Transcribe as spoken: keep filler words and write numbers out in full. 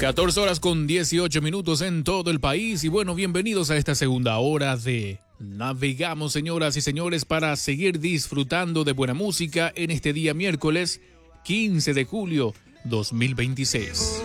catorce horas con dieciocho minutos en todo el país y bueno, bienvenidos a esta segunda hora de Navegamos, señoras y señores, para seguir disfrutando de buena música en este día miércoles quince de julio dos mil veintiséis.